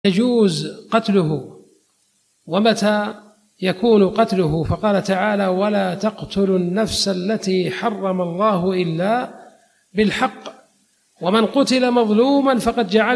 يجوز قتله ومتى يكون قتله؟ فقال تعالى: ولا تقتلوا النفس التي حرم الله إلا بالحق ومن قتل مظلوما فقد جعلنا